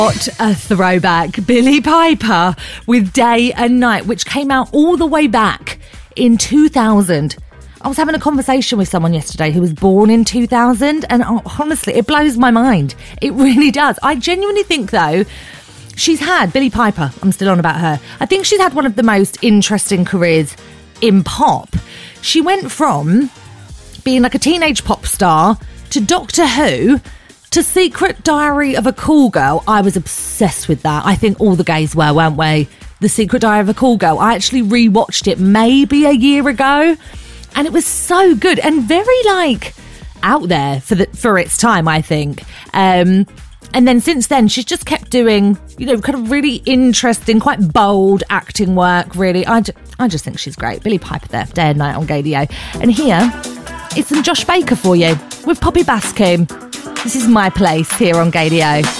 What a throwback. Billie Piper with Day and Night, which came out all the way back in 2000. I was having a conversation with someone yesterday who was born in 2000, and honestly, it blows my mind. It really does. I genuinely think, though, Billie Piper, I'm still on about her, I think she's had one of the most interesting careers in pop. She went from being like a teenage pop star to Doctor Who to Secret Diary of a Call Girl. I was obsessed with that. I think all the gays were, weren't we? The Secret Diary of a Call Girl. I actually rewatched it maybe a year ago, and it was so good and very out there for its time, I think. And then since then, she's just kept doing, kind of really interesting, quite bold acting work, really. I just think she's great. Billie Piper there, Day and Night on Gaydio. And here is some Josh Baker for you with Poppy Bascombe. This is My Place here on Gaydio.